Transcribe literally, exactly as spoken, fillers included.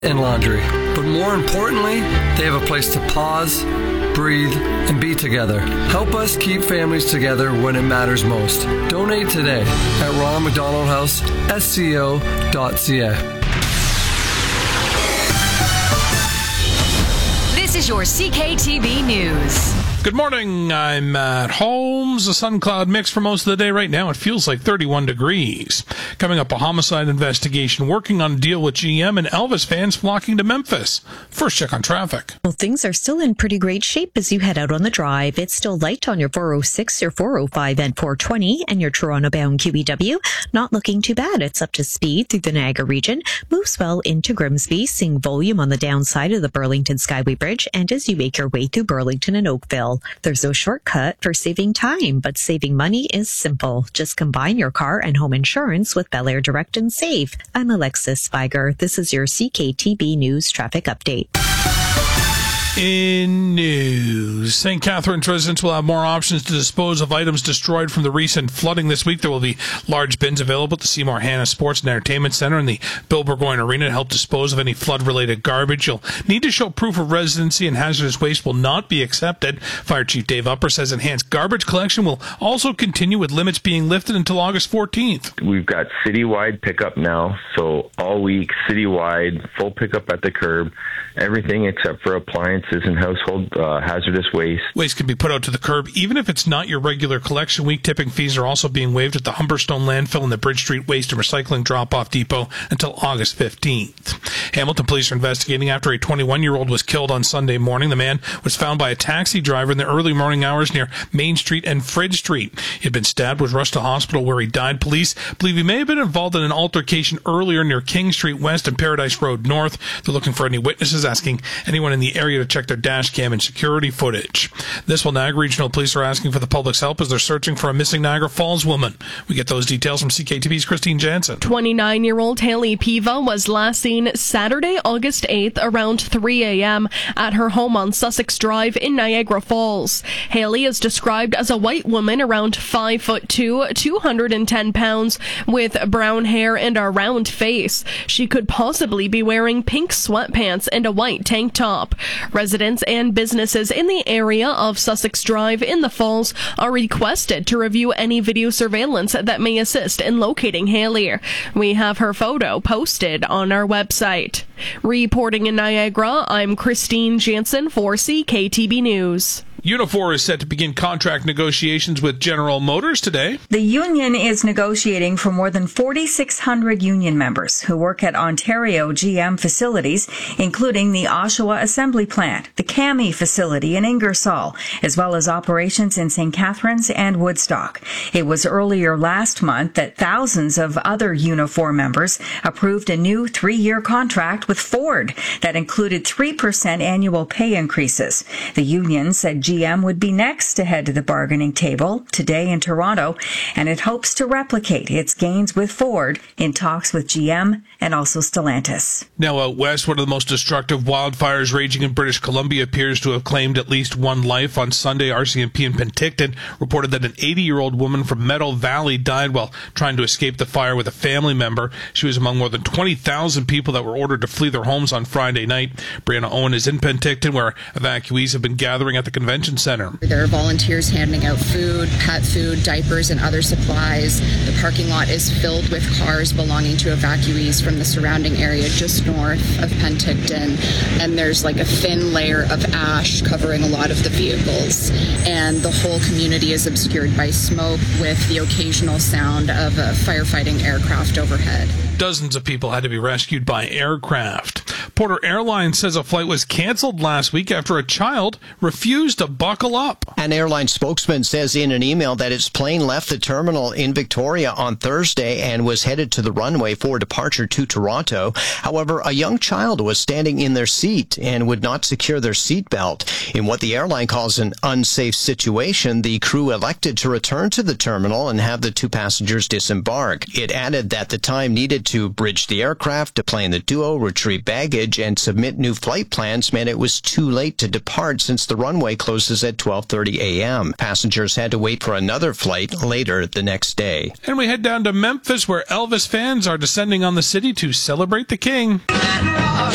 and laundry. But more importantly, they have a place to pause, breathe, and be together. Help us keep families together when it matters most. Donate today at Ronald McDonald House, S C O dot C A. This is your C K T B News. Good morning, I'm Matt Holmes. A sun-cloud mix for most of the day right now. It feels like thirty-one degrees. Coming up, a homicide investigation working on a deal with G M and Elvis fans flocking to Memphis. First check on traffic. Well, things are still in pretty great shape as you head out on the drive. It's still light on your four oh six, your four oh five, and four twenty, and your Toronto-bound Q E W. Not looking too bad. It's up to speed through the Niagara region. Moves well into Grimsby, seeing volume on the downside of the Burlington Skyway Bridge, and as you make your way through Burlington and Oakville. There's no shortcut for saving time, but saving money is simple. Just combine your car and home insurance with Bel Air Direct and Save. I'm Alexis Spiger. This is your C K T B News Traffic Update. In news, Saint Catharines residents will have more options to dispose of items destroyed from the recent flooding this week. There will be large bins available at the Seymour Hanna Sports and Entertainment Centre and the Bill Burgoyne Arena to help dispose of any flood-related garbage. You'll need to show proof of residency, and hazardous waste will not be accepted. Fire Chief Dave Upper says enhanced garbage collection will also continue, with limits being lifted until August fourteenth. We've got citywide pickup now, so all week, citywide, full pickup at the curb, everything except for appliances and household uh, hazardous waste. Waste can be put out to the curb even if it's not your regular collection week. Tipping fees are also being waived at the Humberstone landfill and the Bridge Street Waste and Recycling drop-off depot until August fifteenth. Hamilton police are investigating after a twenty-one-year-old was killed on Sunday morning. The man was found by a taxi driver in the early morning hours near Main Street and Fridge Street. He had been stabbed, was rushed to hospital where he died. Police believe he may have been involved in an altercation earlier near King Street West and Paradise Road North. They're looking for any witnesses, asking anyone in the area to check their dash cam and security footage. This while Niagara Regional Police are asking for the public's help as they're searching for a missing Niagara Falls woman. We get those details from C K T B's Christine Jansen. twenty-nine-year-old Haley Piva was last seen Saturday, August eighth around three a.m. at her home on Sussex Drive in Niagara Falls. Haley is described as a white woman around five foot two, two hundred ten pounds, with brown hair and a round face. She could possibly be wearing pink sweatpants and a white tank top. Residents and businesses in the area of Sussex Drive in the Falls are requested to review any video surveillance that may assist in locating Haley. We have her photo posted on our website. Reporting in Niagara, I'm Christine Jansen for C K T B News. Unifor is set to begin contract negotiations with General Motors today. The union is negotiating for more than forty-six hundred union members who work at Ontario G M facilities, including the Oshawa Assembly Plant, the C A M I facility in Ingersoll, as well as operations in Saint Catharines and Woodstock. It was earlier last month that thousands of other Unifor members approved a new three-year contract with Ford that included three percent annual pay increases. The union said G M would be next to head to the bargaining table today in Toronto, and it hopes to replicate its gains with Ford in talks with G M and also Stellantis. Now out west, one of the most destructive wildfires raging in British Columbia appears to have claimed at least one life. On Sunday, R C M P in Penticton reported that an eighty-year-old woman from Meadow Valley died while trying to escape the fire with a family member. She was among more than twenty thousand people that were ordered to flee their homes on Friday night. Brianna Owen is in Penticton, where evacuees have been gathering at the convention center. There are volunteers handing out food, pet food, diapers, and other supplies. The parking lot is filled with cars belonging to evacuees from the surrounding area just north of Penticton, and there's like a thin layer of ash covering a lot of the vehicles, and the whole community is obscured by smoke with the occasional sound of a firefighting aircraft overhead. Dozens of people had to be rescued by aircraft. Porter Airlines says a flight was canceled last week after a child refused to buckle up. An airline spokesman says in an email that its plane left the terminal in Victoria on Thursday and was headed to the runway for departure to Toronto. However, a young child was standing in their seat and would not secure their seatbelt. In what the airline calls an unsafe situation, the crew elected to return to the terminal and have the two passengers disembark. It added that the time needed to bridge the aircraft, deplane the duo, retrieve baggage, and submit new flight plans meant it was too late to depart since the runway closes at twelve thirty a.m. Passengers had to wait for another flight later the next day. And we head down to Memphis, where Elvis fans are descending on the city to celebrate the king.